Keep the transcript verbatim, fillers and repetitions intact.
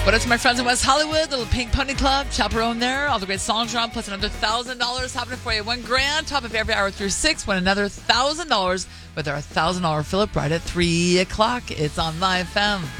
But it's my friends in West Hollywood, Little Pink Pony Club, Chaperone there. All the great songs are on, plus another one thousand dollars happening for you. One grand, top of every hour through six. Win another one thousand dollars with our one thousand dollars Philip right at three o'clock. It's on Live F M.